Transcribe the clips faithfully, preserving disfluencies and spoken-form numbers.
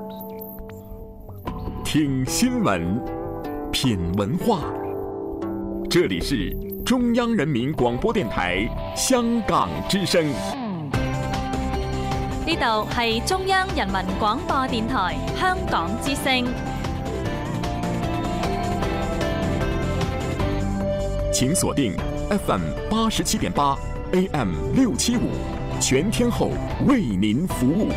听新闻，品文化。这里是中央人民广播電台香港之聲。 呢度係中央人民廣播電台香港之聲。 請鎖定 F M 八十七點八 A M 六七五，全天候為您服務。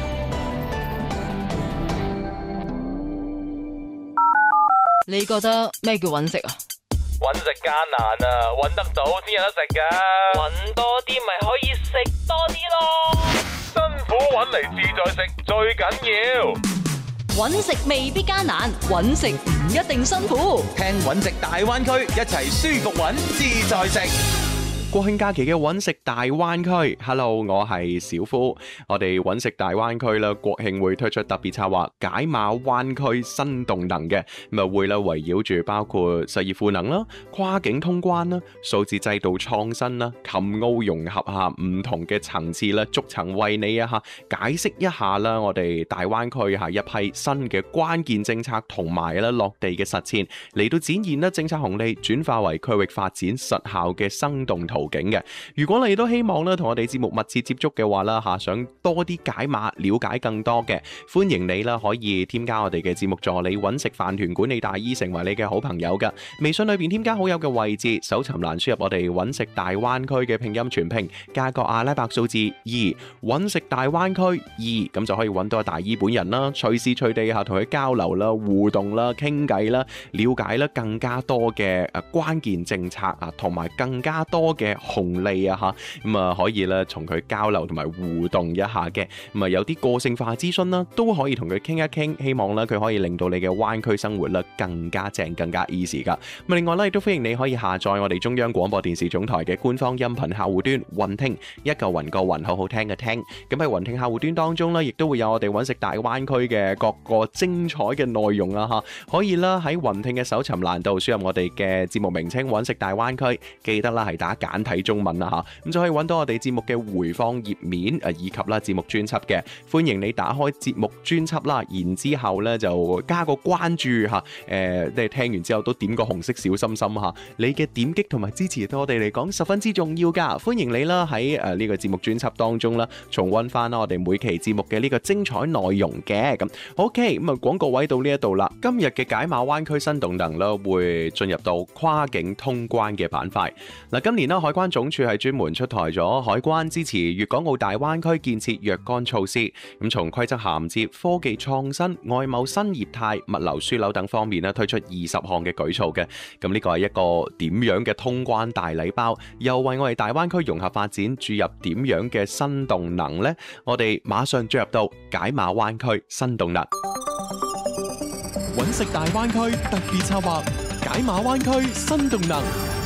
你覺得咩叫揾食啊？ 揾食艱難啊，揾得到先有得食噶。揾多啲咪可以食多啲咯。辛苦揾嚟自在食最緊要。 揾食未必艱難，揾食唔一定辛苦。 聽揾食大灣區，一齊舒服揾自在食。國慶假期嘅揾食大灣區 ，Hello， 我係小夫。我哋揾食大灣區啦，國慶會推出特別策劃解碼灣區新動能嘅，咁啊會啦圍繞住包括實業賦能啦、跨境通關啦、數字制度創新啦、琴澳融合下唔同嘅層次啦，逐層為你啊嚇解釋一下啦，我哋大灣區係一批新嘅關鍵政策同埋啦落地嘅實踐，嚟到展現啦政策紅利轉化為區域發展實效嘅生動圖景嘅。如果你都希望咧同我哋節目密切接觸嘅話啦吓，想多啲解碼了解更多嘅，歡迎你啦可以添加我哋嘅節目助理揾食飯團管理大姨成為你嘅好朋友噶。微信裏邊添加好友嘅位置，搜尋欄輸入我哋揾食大灣區嘅拼音全拼加個阿拉伯數字二，揾食大灣區二，咁就可以揾到大姨本人啦，隨時隨地吓同佢交流啦、互動啦、傾偈啦、了解啦更加多嘅誒關鍵政策啊，同埋更加多嘅紅利啊吓，咁啊可以咧同佢交流同埋互動一下嘅，咁啊有啲個性化諮詢啦，都可以同佢傾一傾，希望咧佢可以令到你嘅灣區生活咧更加正、更加 easy 噶。咁另外咧亦都歡迎你可以下載我哋中央廣播電視總台嘅官方音頻客戶端雲聽，一個雲個雲，好好聽嘅聽。咁喺雲聽客戶端當中咧，亦都會有我哋揾食大灣區嘅各個精彩嘅內容啊吓，可以啦喺雲聽嘅搜尋欄度輸入我哋嘅節目名稱揾食大灣區，記得啦係打簡體中文啦吓，咁就可以揾到我哋節目嘅回放頁面誒，以及啦節目專輯嘅。歡迎你打開節目專輯啦，然之後咧就加個關注吓，誒、呃，你聽完之後都點個紅色小心心吓，你嘅點擊同埋支持對我哋嚟講十分之重要噶。歡迎你啦喺誒呢個節目專輯當中啦，重溫翻啦我哋每期節目嘅呢個精彩內容嘅。咁 OK， 咁啊廣告位到呢一度啦，今日嘅解碼灣區新動能啦，會進入到跨境通關嘅板塊。嗱，今年啦海關總署係專門出台咗海關支持粵港澳大灣區建設若干措施，咁從規則銜接、科技創新、外貿新業態、物流樞紐等方面咧推出二十項嘅舉措嘅。咁呢個係一個點樣嘅通關大禮包，又為我哋大灣區融合發展注入點樣嘅新動能呢？我哋馬上進入到解碼灣區新動能。 揾食大灣區特別策劃，解碼灣區新動能。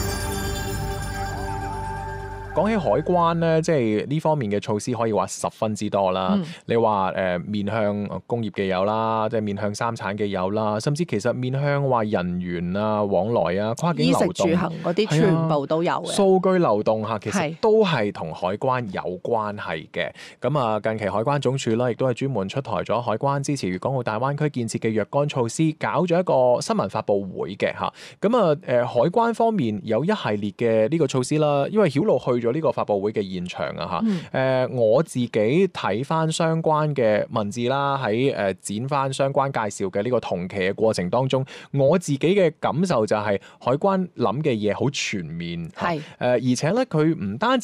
講起海關咧，即係呢方面嘅措施可以話十分之多啦。嗯、你話誒、呃、面向工業嘅有啦，即係面向三產嘅有啦，甚至其實面向話人員啊往來啊跨境流動、衣食住行嗰啲全部都有嘅。數據流動嚇，其實都係同海關有關係嘅。咁啊，近期海關總署啦，亦都係專門出台咗海關支持粵港澳大灣區建設嘅若干措施，搞咗一個新聞發佈會嘅嚇。咁啊誒、呃，海關方面有一系列嘅呢個措施啦，因為曉露去咗呢個發佈會嘅現場啊嚇，誒、嗯呃、我自己睇翻相關嘅文字啦，喺誒剪翻相關介紹嘅呢個同期嘅過程當中，我自己嘅感受就係海關諗嘅嘢好全面，係誒、呃、而且咧佢唔單止